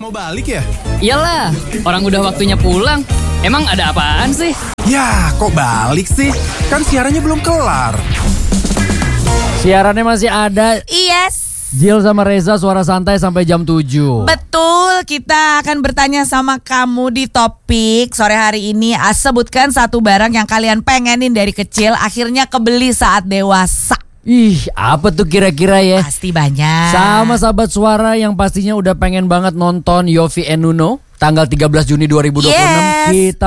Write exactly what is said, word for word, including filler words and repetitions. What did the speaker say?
Mau balik ya? Iyalah, orang udah waktunya pulang. Emang ada apaan sih? Ya, kok balik sih? Kan siarannya belum kelar. Siarannya masih ada. Yes. Jill sama Reza suara santai sampai jam tujuh. Betul, kita akan bertanya sama kamu di topik sore hari ini. Ah, sebutkan satu barang yang kalian pengenin dari kecil, akhirnya kebeli saat dewasa. Ih, apa tuh kira-kira ya? Pasti banyak. Sama sahabat suara yang pastinya udah pengen banget nonton Yovie and Nuno tanggal tiga belas Juni dua ribu dua puluh enam. Yes. Kita